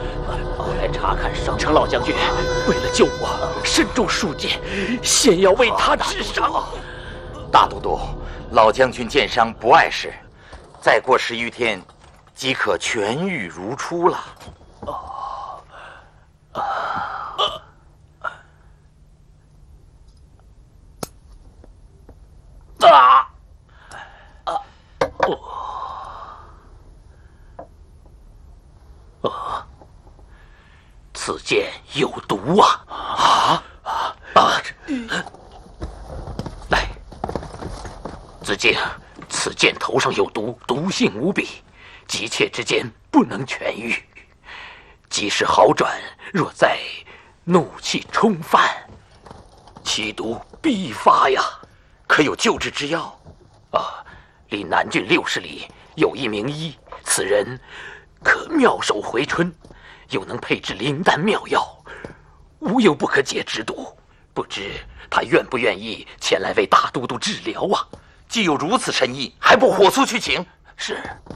来查看省城老将军，为了救我，身中数箭，先要为他治伤。 大都督，老将军箭伤不碍事，再过10余天，即可痊愈如初了。 此箭有毒啊！来，子敬，此箭头上有毒，毒性无比，急切之间不能痊愈。即使好转，若再怒气冲犯，其毒必发呀！ 可有救治之药？ 离南郡60里有一名医，此人可妙手回春，又能配制灵丹妙药，无有不可解之毒。不知他愿不愿意前来为大都督治疗啊？ 既有如此神医，还不火速去请？ 是。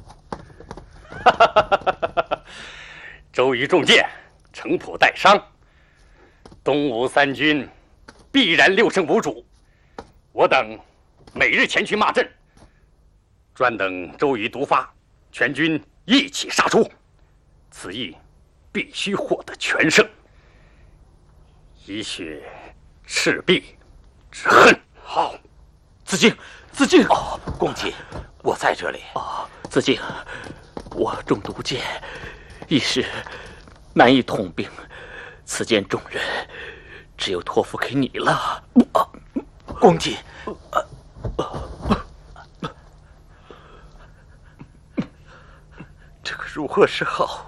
周瑜中箭，程普带伤，东吴3军必然6胜5主。我等每日前去骂阵，专等周瑜毒发，全军一起杀出。此役必须获得全胜，以雪赤壁之恨。 好，子敬，子敬。 公瑾，我在这里。 子敬，我中毒箭，一时难以统兵，此箭重任，只有托付给你了。 公瑾， 这可如何是好？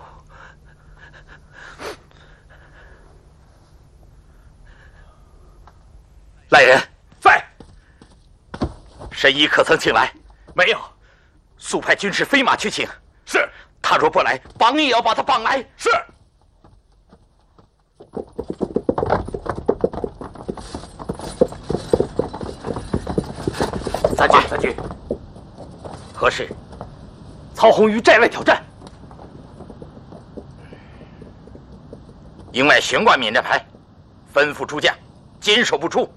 来人， 在。 神医可曾请来？ 没有。 速派军士飞马去请。 是。 他若不来，绑也要把他绑来。 是。 三军， 何事？ 曹洪于寨外挑战。 营外悬挂免战牌，吩咐诸将坚守不出。